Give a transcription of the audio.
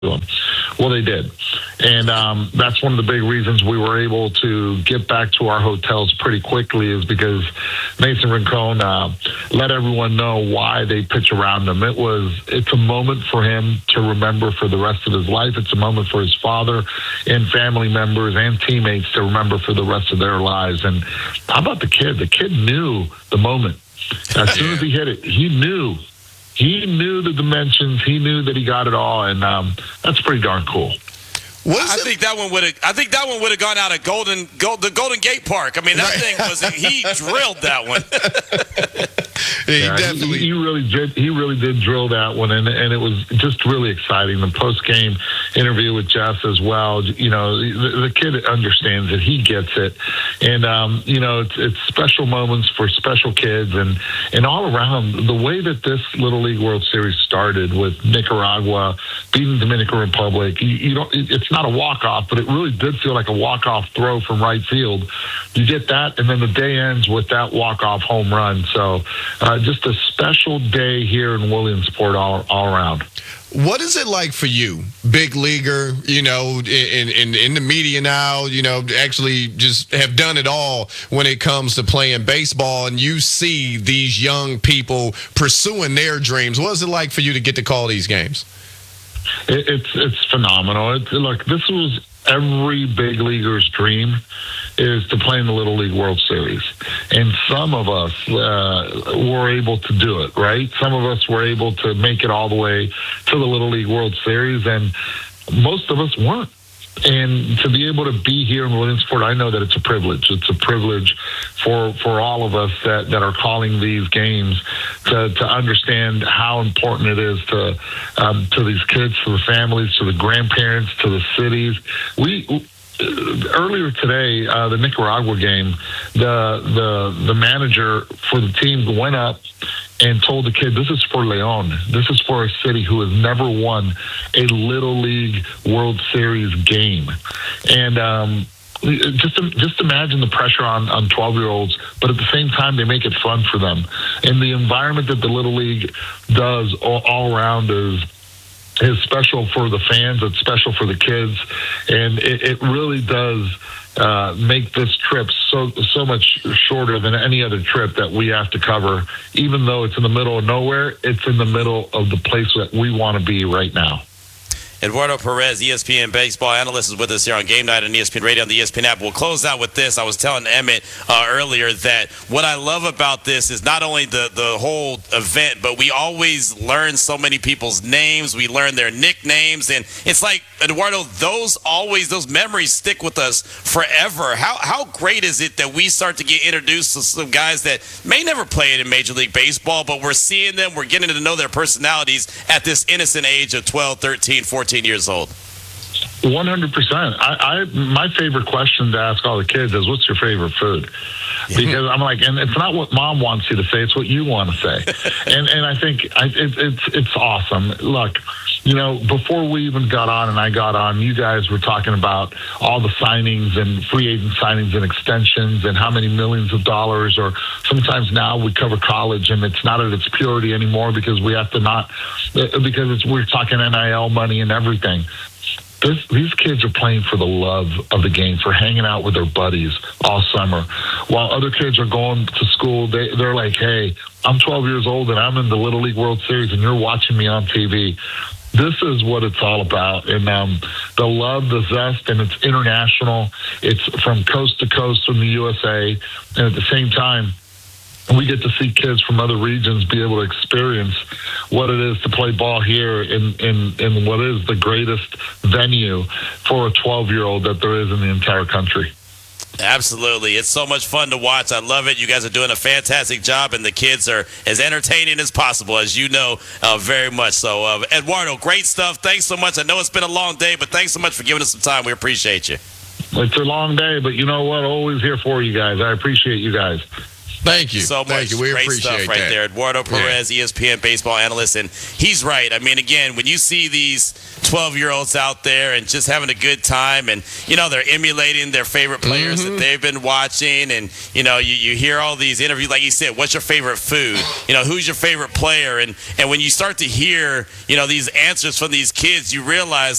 to him. Well, they did. And that's one of the big reasons we were able to get back to our hotels pretty quickly, is because Mason Rincon let everyone know why they pitch around him. It's a moment for him to remember for the rest of his life. It's a moment for his father and family members and teammates to remember for the rest of their lives. And how about the kid? The kid knew the moment. As soon as he hit it, he knew. He knew the dimensions. He knew that he got it all, and that's pretty darn cool. I think that one would have gone out at the Golden Gate Park. I mean, that thing he drilled that one. He really did. He really did drill that one, and it was just really exciting. The post game interview with Jess as well. You know, the kid understands it. He gets it, and you know, it's special moments for special kids, and all around the way that this Little League World Series started with Nicaragua beating Dominican Republic. It's not a walk-off, but it really did feel like a walk-off throw from right field. You get that, and then the day ends with that walk-off home run. So just a special day here in Williamsport all around. What is it like for you, big leaguer, you know, in the media now, you know, actually just have done it all when it comes to playing baseball, and you see these young people pursuing their dreams? What is it like for you to get to call these games? It's phenomenal. Look, this was every big leaguer's dream, is to play in the Little League World Series. And some of us were able to do it, right? Some of us were able to make it all the way to the Little League World Series, and most of us weren't. And to be able to be here in Williamsport, I know that it's a privilege. It's a privilege for all of us that are calling these games to understand how important it is to these kids, to the families, to the grandparents, to the cities. Earlier today, the Nicaragua game, the manager for the team went up and told the kid, this is for Leon. This is for a city who has never won a Little League World Series game. And just imagine the pressure on 12-year-olds, but at the same time, they make it fun for them. And the environment that the Little League does all around is special for the fans. It's special for the kids. And it really does make this trip so much shorter than any other trip that we have to cover. Even though it's in the middle of nowhere, it's in the middle of the place that we want to be right now. Eduardo Perez, ESPN baseball analyst, is with us here on Game Night on ESPN Radio on the ESPN app. We'll close out with this. I was telling Emmett earlier that what I love about this is not only the whole event, but we always learn so many people's names. We learn their nicknames, and it's like, Eduardo, those memories stick with us forever. How great is it that we start to get introduced to some guys that may never play it in Major League Baseball, but we're seeing them, we're getting to know their personalities at this innocent age of 12, 13, 14 years old. 100%. My favorite question to ask all the kids is, what's your favorite food? Because I'm like, and it's not what mom wants you to say, it's what you want to say. and I think it's awesome. Look, you know, before we even got on and I got on, you guys were talking about all the signings and free agent signings and extensions and how many millions of dollars, or sometimes now we cover college and it's not at its purity anymore because we have to we're talking NIL money and everything. These kids are playing for the love of the game, for hanging out with their buddies all summer. While other kids are going to school, they're like, hey, I'm 12 years old and I'm in the Little League World Series and you're watching me on TV. This is what it's all about. And the love, the zest, and it's international. It's from coast to coast from the USA. And at the same time, we get to see kids from other regions be able to experience what it is to play ball here in what is the greatest venue for a 12-year-old that there is in the entire country. Absolutely. It's so much fun to watch. I love it. You guys are doing a fantastic job, and the kids are as entertaining as possible, as you know, very much so. Eduardo, great stuff. Thanks so much. I know it's been a long day, but thanks so much for giving us some time. We appreciate you. It's a long day, but you know what? Always here for you guys. I appreciate you guys. Thank you. So much. Thank you. We great appreciate stuff right that. there. Eduardo Perez, ESPN baseball analyst, and he's right. I mean, again, when you see these 12-year-olds out there and just having a good time, and they're emulating their favorite players that they've been watching, and you hear all these interviews, like you said, what's your favorite food? Who's your favorite player? And when you start to hear these answers from these kids, you realize